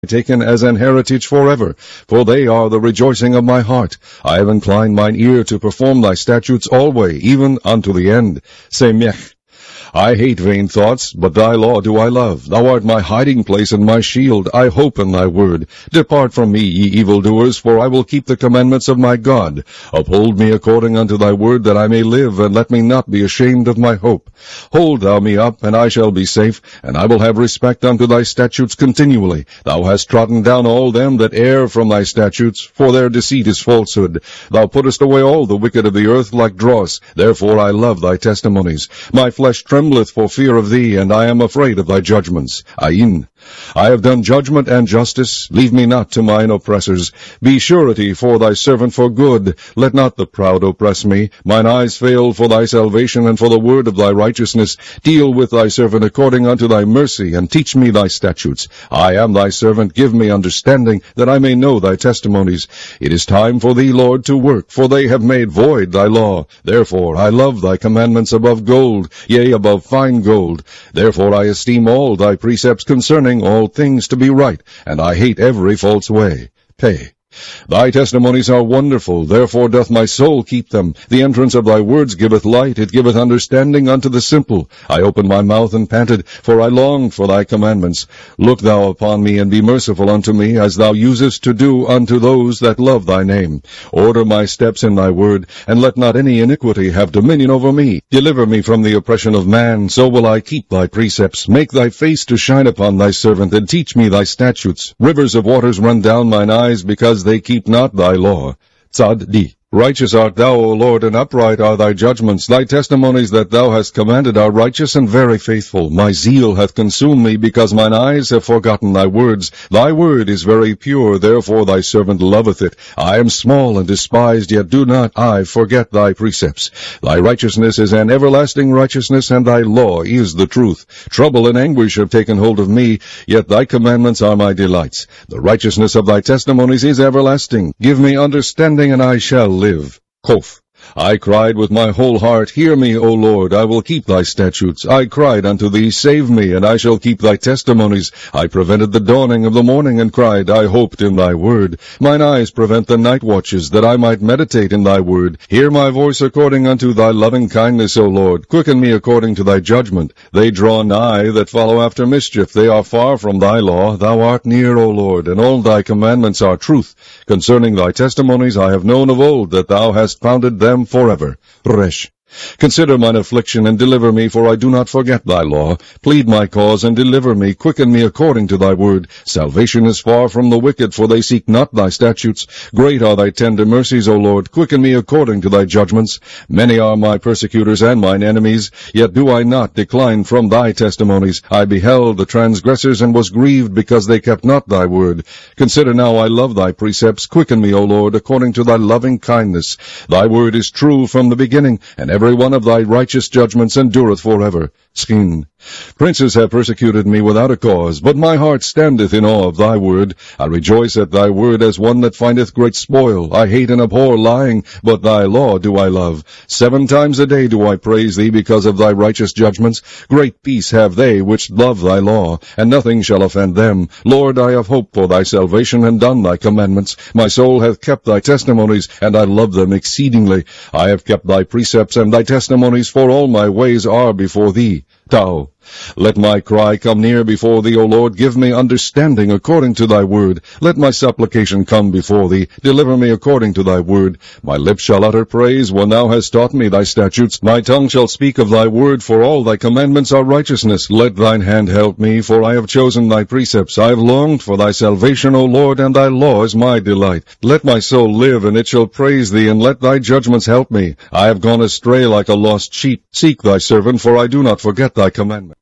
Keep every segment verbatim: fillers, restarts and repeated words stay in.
taken as an heritage forever, for they are the rejoicing of my heart. I have inclined mine ear to perform thy statutes alway, even unto the end. Semech. I hate vain thoughts, but thy law do I love. Thou art my hiding place and my shield. I hope in thy word. Depart from me, ye evildoers, for I will keep the commandments of my God. Uphold me according unto thy word, that I may live, and let me not be ashamed of my hope. Hold thou me up, and I shall be safe, and I will have respect unto thy statutes continually. Thou hast trodden down all them that err from thy statutes, for their deceit is falsehood. Thou puttest away all the wicked of the earth like dross. Therefore I love thy testimonies. My flesh trembleth for fear of thee, and I am afraid of thy judgments. Ayin. I have done judgment and justice. Leave me not to mine oppressors. Be surety for thy servant for good. Let not the proud oppress me. Mine eyes fail for thy salvation and for the word of thy righteousness. Deal with thy servant according unto thy mercy, and teach me thy statutes. I am thy servant. Give me understanding, that I may know thy testimonies. It is time for thee, Lord, to work, for they have made void thy law. Therefore I love thy commandments above gold, yea, above fine gold. Therefore I esteem all thy precepts concerning all things to be right, and I hate every false way. Pay. Thy testimonies are wonderful, therefore doth my soul keep them. The entrance of thy words giveth light, it giveth understanding unto the simple. I opened my mouth and panted, for I longed for thy commandments. Look thou upon me, and be merciful unto me, as thou usest to do unto those that love thy name. Order my steps in thy word, and let not any iniquity have dominion over me. Deliver me from the oppression of man, so will I keep thy precepts. Make thy face to shine upon thy servant, and teach me thy statutes. Rivers of waters run down mine eyes, because they keep not thy law. Tzad Di. Righteous art thou, O Lord, and upright are thy judgments. Thy testimonies that thou hast commanded are righteous and very faithful. My zeal hath consumed me, because mine eyes have forgotten thy words. Thy word is very pure, therefore thy servant loveth it. I am small and despised, yet do not I forget thy precepts. Thy righteousness is an everlasting righteousness, and thy law is the truth. Trouble and anguish have taken hold of me, yet thy commandments are my delights. The righteousness of thy testimonies is everlasting. Give me understanding, and I shall live. Kof. I cried with my whole heart, Hear me, O Lord, I will keep thy statutes. I cried unto thee, Save me, and I shall keep thy testimonies. I prevented the dawning of the morning, and cried, I hoped in thy word. Mine eyes prevent the night watches, that I might meditate in thy word. Hear my voice according unto thy loving kindness, O Lord. Quicken me according to thy judgment. They draw nigh that follow after mischief. They are far from thy law. Thou art near, O Lord, and all thy commandments are truth. Concerning thy testimonies I have known of old, that thou hast founded them forever. Resh. Consider mine affliction, and deliver me, for I do not forget thy law. Plead my cause, and deliver me. Quicken me according to thy word. Salvation is far from the wicked, for they seek not thy statutes. Great are thy tender mercies, O Lord. Quicken me according to thy judgments. Many are my persecutors and mine enemies, yet do I not decline from thy testimonies. I beheld the transgressors, and was grieved, because they kept not thy word. Consider now, I love thy precepts. Quicken me, O Lord, according to thy loving kindness. Thy word is true from the beginning, and every one of thy righteous judgments endureth forever. Skin. Princes have persecuted me without a cause, but my heart standeth in awe of thy word. I rejoice at thy word as one that findeth great spoil. I hate and abhor lying, but thy law do I love. Seven times a day do I praise thee because of thy righteous judgments. Great peace have they which love thy law, and nothing shall offend them. Lord, I have hoped for thy salvation and done thy commandments. My soul hath kept thy testimonies, and I love them exceedingly. I have kept thy precepts and thy testimonies, for all my ways are before thee. Tau. Let my cry come near before thee, O Lord. Give me understanding according to thy word. Let my supplication come before thee. Deliver me according to thy word. My lips shall utter praise when thou hast taught me thy statutes. My tongue shall speak of thy word, for all thy commandments are righteousness. Let thine hand help me, for I have chosen thy precepts. I have longed for thy salvation, O Lord, and thy law is my delight. Let my soul live, and it shall praise thee, and let thy judgments help me. I have gone astray like a lost sheep. Seek thy servant, for I do not forget thy commandments.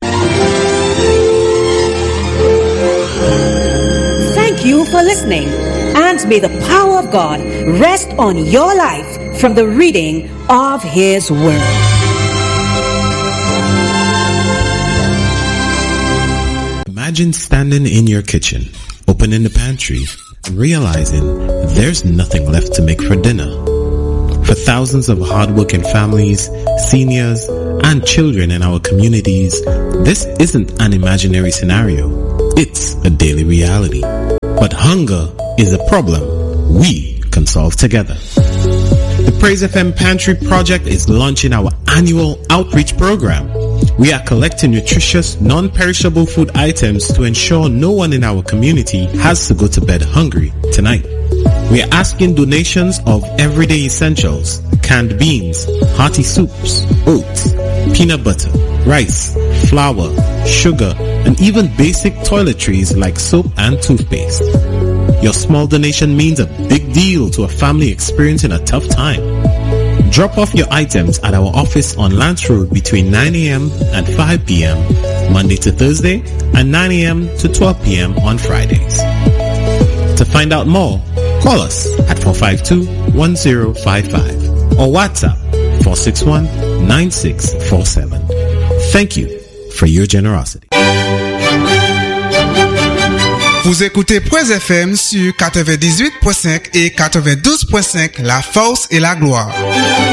Thank you for listening, and may the power of God rest on your life from the reading of His Word. Imagine standing in your kitchen, opening the pantry, and realizing there's nothing left to make for dinner. For thousands of hardworking families, seniors, and children in our communities, this isn't an imaginary scenario. It's a daily reality. But hunger is a problem we can solve together. The Praise F M Pantry Project is launching our annual outreach program. We are collecting nutritious, non-perishable food items to ensure no one in our community has to go to bed hungry tonight. We are asking donations of everyday essentials, canned beans, hearty soups, oats, peanut butter, rice, flour, sugar, and even basic toiletries like soap and toothpaste. Your small donation means a big deal to a family experiencing a tough time. Drop off your items at our office on Lance Road between nine a.m. and five p.m. Monday to Thursday and nine a.m. to twelve p.m. on Fridays. To find out more, call us at four five two, one zero five five or WhatsApp four six one, nine six four seven. Thank you for your generosity. Vous écoutez Praise F M sur quatre-vingt-dix-huit point cinq et quatre-vingt-douze point cinq, La Force et la Gloire.